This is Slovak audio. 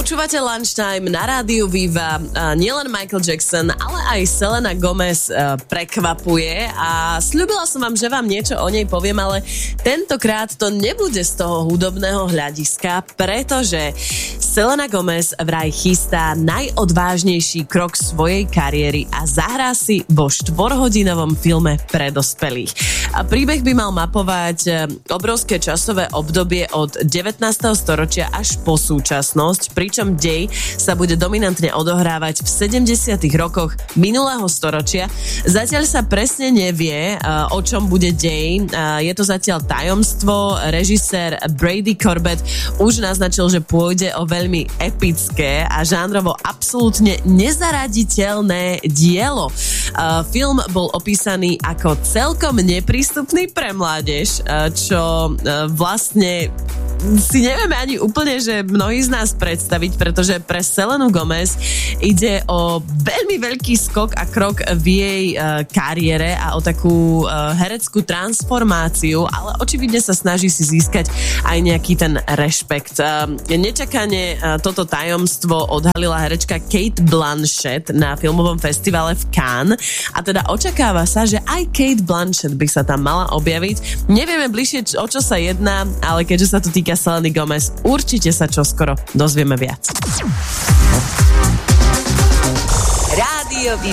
Počúvate Lunchtime na rádiu Viva. Nielen Michael Jackson, ale aj Selena Gomez prekvapuje a sľúbila som vám, že vám niečo o nej poviem, ale tentokrát to nebude z toho hudobného hľadiska, pretože Selena Gomez vraj chystá najodvážnejší krok svojej kariéry a zahrá si vo 4-hodinovom filme pre dospelých. A príbeh by mal mapovať obrovské časové obdobie od 19. storočia až po súčasnosť, pričom dej sa bude dominantne odohrávať v 70. rokoch minulého storočia. Zatiaľ sa presne nevie, o čom bude dej. Je to zatiaľ tajomstvo. Režisér Brady Corbett už naznačil, že pôjde o veľmi epické a žánrovo absolútne nezaraditeľné dielo. Film bol opísaný ako celkom neprístupný pre mládež, čo vlastne si nevieme ani úplne, že mnohí z nás predstaviť, pretože pre Selenu Gomez ide o veľmi veľký skok a krok v jej kariére a o takú hereckú transformáciu, ale očividne sa snaží si získať aj nejaký ten rešpekt. Nečakane toto tajomstvo odhalila herečka Cate Blanchett na filmovom festivale v Cannes a teda očakáva sa, že aj Cate Blanchett by sa tam mala objaviť. Nevieme bližšie, o čo sa jedná, ale keďže sa to týka Seleny Gomez, určite sa čoskoro dozvieme viac. Rádio Viva.